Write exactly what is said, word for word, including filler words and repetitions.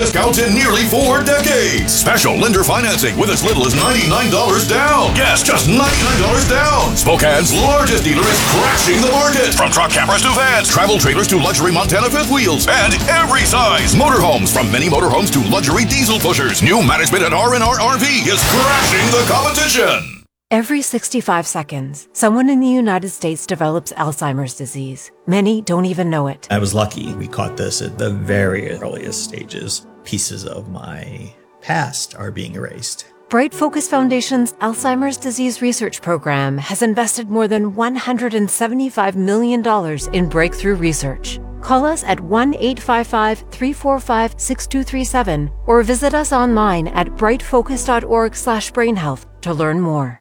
discounts in nearly four decades. Special lender financing with as little as ninety-nine dollars down. Yes, just ninety-nine dollars down. Spokane's largest dealer is crashing the market. From truck campers to vans, travel trailers to luxury Montana fifth wheels, and every size. Motorhomes, from mini motorhomes to luxury diesel pushers. New management at R and R R V is crashing the competition. Every sixty-five seconds, someone in the United States develops Alzheimer's disease. Many don't even know it. I was lucky. We caught this at the very earliest stages. Pieces of my past are being erased. Bright Focus Foundation's Alzheimer's Disease Research Program has invested more than one hundred seventy-five million dollars in breakthrough research. Call us at one eight five five, three four five, six two three seven or visit us online at brightfocus dot org slash brain health to learn more.